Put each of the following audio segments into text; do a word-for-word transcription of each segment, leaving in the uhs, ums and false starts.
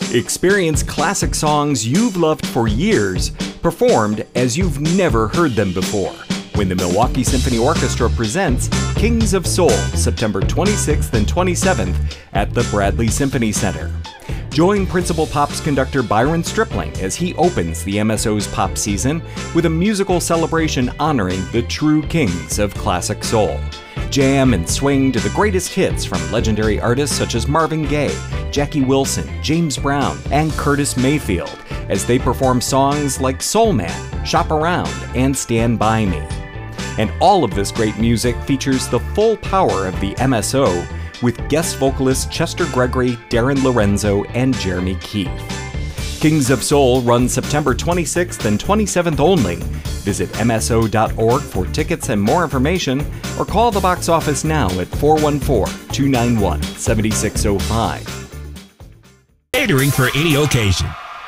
Experience classic songs you've loved for years, performed as you've never heard them before, when the Milwaukee Symphony Orchestra presents Kings of Soul, September twenty-sixth and twenty-seventh at the Bradley Symphony Center. Join Principal Pops conductor Byron Stripling as he opens the M S O's pop season with a musical celebration honoring the true kings of classic soul. Jam and swing to the greatest hits from legendary artists such as Marvin Gaye, Jackie Wilson, James Brown, and Curtis Mayfield as they perform songs like Soul Man, Shop Around, and Stand By Me. And all of this great music features the full power of the M S O with guest vocalists Chester Gregory, Darren Lorenzo, and Jeremy Keith. Kings of Soul runs September twenty-sixth and twenty-seventh only. Visit M S O dot org for tickets and more information, or call the box office now at four one four, two nine one, seven six zero five. Catering for any occasion.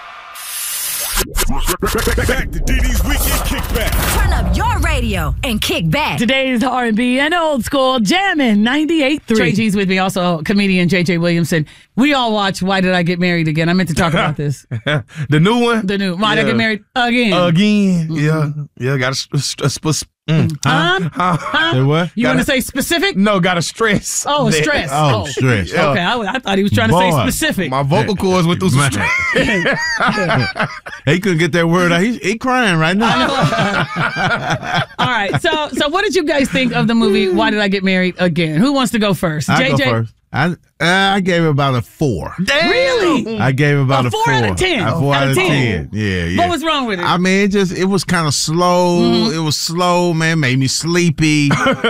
Back to D D's Weekend Kickback. Turn up your radio and kick back. Today's R and B and old school jamming ninety-eight point three. Trey G's with me, also comedian J J Williamson. We all watch Why Did I Get Married Again? I meant to talk about this. The new one? The new Why yeah. Did I Get Married Again? Again. Mm-hmm. Yeah. Yeah, got to sp- sp- sp- Mm. Huh? Huh? Huh? What? You want to say specific? No, got to stress. Oh, that. stress. Oh, stress. Okay, I, I thought he was trying Boy. to say specific. My vocal cords went through some stress. He couldn't get that word out. He's he crying right now. All right. So, so what did you guys think of the movie Why Did I Get Married Again? Who wants to go first? I J J? go first. I uh, I gave it about a four. Damn. Really? I gave it about A a four four. out of ten? A four Out out of of ten? ten. Yeah, yeah. What was wrong with it? I mean, it just it was kind of slow. Mm-hmm. It was slow, man. Made me sleepy.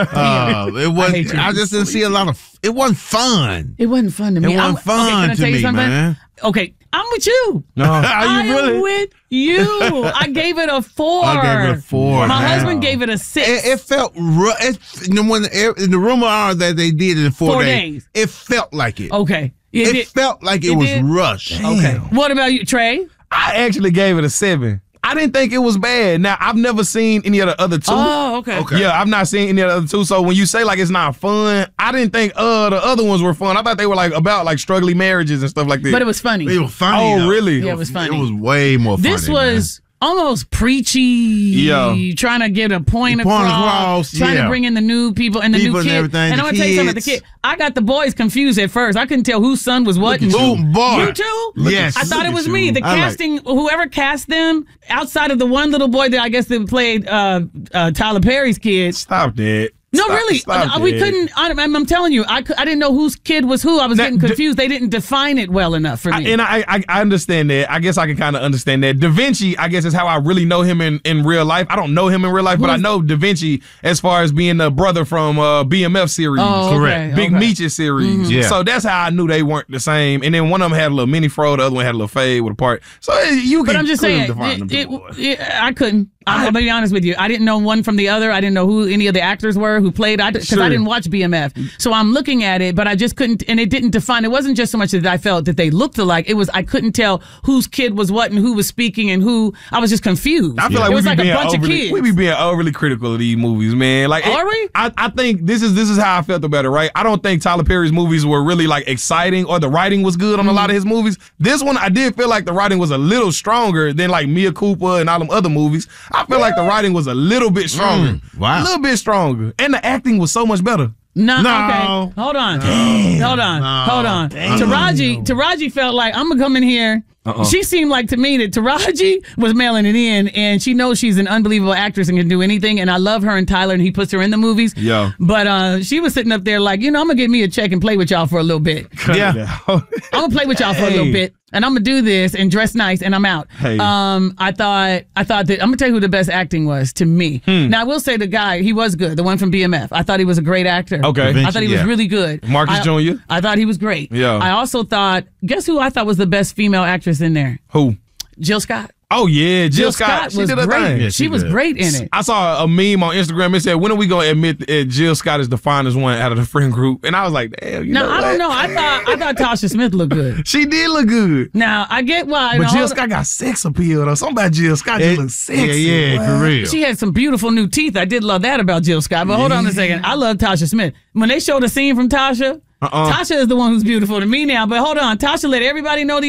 uh, it was. I hate you. I, just didn't see a lot of. It wasn't fun. It wasn't fun to me. It wasn't I'm- fun okay, can I to tell you me, something? man. Okay, I'm with you. No, I are you really? am with you. I gave it a four. I gave it a four. My man. husband gave it a six. It, it felt rough. It, you know, when the, the rumor are that they did it in four, Four days, days. it felt like it. Okay. It, It did- felt like it, it was did? rushed. Okay. What about you, Trey? I actually gave it a seven. I didn't think it was bad. Now, I've never seen any of the other two. Oh, okay. Okay. Yeah, I've not seen any of the other two. So when you say like it's not fun, I didn't think uh the other ones were fun. I thought they were like about like struggling marriages and stuff like that. But it was funny. It was funny. Oh, though. really? Yeah, it was funny. It was way more funny. This was almost preachy, Yeah. trying to get a point The point across, across, trying yeah. to bring in the new people and the People new and kids. everything, And the I'm going to tell you something about the kids. kid. I got the boys confused at first. I couldn't tell whose son was what. And Oh, boy. You too? Yes. I thought it Look was at me. you. The I like- casting, whoever cast them, outside of the one little boy that I guess that played uh, uh, Tyler Perry's kid. Stop that. No, Stop- really. stop Uh, we that. couldn't. I, I'm, I'm telling you, I, cou- I didn't know whose kid was who. I was Now, getting d- confused. They didn't define it well enough for I, me. and I, I I understand that. I guess I can kind of understand that. Da Vinci, I guess, is how I really know him in, in real life. I don't know him in real life, but I know Da Vinci as far as being the brother from uh, B M F series. Oh, okay, Correct. Big okay. Meech's series. Yeah. So that's how I knew they weren't the same. And then one of them had a little mini fro, the other one had a little fade with a part. So eh, you But can I'm just clearly saying, define them it, two boys. it, it, I couldn't. I'm gonna be honest with you. I didn't know one from the other. I didn't know who any of the actors were who played. I because Sure. I didn't watch B M F, so I'm looking at it, but I just couldn't. And it didn't define. It wasn't just so much that I felt that they looked alike. It was I couldn't tell whose kid was what and who was speaking and who. I was just confused. I feel like it we was be like a being bunch overly, of kids. we be being overly critical of these movies, man. Like, Are it- we? I, I think this is this is how I felt about it, right? I don't think Tyler Perry's movies were really like exciting or the writing was good on a lot of his movies. This one, I did feel like the writing was a little stronger than like Mia Cooper and all them other movies. I feel like the writing was a little bit stronger. Mm, wow. A little bit stronger. And the acting was so much better. No, No. okay. Hold on. Hold on. No. Hold on. Taraji, Taraji felt like I'm gonna come in here. Uh-uh. She seemed like to me that Taraji was mailing it in, and she knows she's an unbelievable actress and can do anything. And I love her and Tyler, and he puts her in the movies. Yeah. But uh, she was sitting up there like, you know, I'm gonna get me a check and play with y'all for a little bit. Yeah. I'm gonna play with y'all for a little Hey. bit, and I'm gonna do this and dress nice, and I'm out. Hey. Um, I thought, I thought that I'm gonna tell you who the best acting was to me. Hmm. Now I will say the guy, he was good, the one from B M F. I thought he was a great actor. Okay. I thought he was Yeah. really good. Marcus I, Junior? I thought he was great. Yeah. I also thought, guess who I thought was the best female actress in there? Who? Jill Scott. Oh, yeah. Jill, Jill Scott She was did her great. thing. Yeah, she she was did. great in it. I saw a meme on Instagram. It said, when are we going to admit that Jill Scott is the finest one out of the friend group? And I was like, damn, you Now know I what? don't know. I thought I thought Tasha Smith looked good. She did look good. Now I get why. But now, Jill hold- Scott got sex appeal, though. Something about Jill Scott just It- looks sexy. Yeah, yeah, What? for real. She had some beautiful new teeth. I did love that about Jill Scott. But hold on a second. I love Tasha Smith. When they showed the scene from Tasha, Uh-uh. Tasha is the one who's beautiful to me now. But hold on. Tasha let everybody know the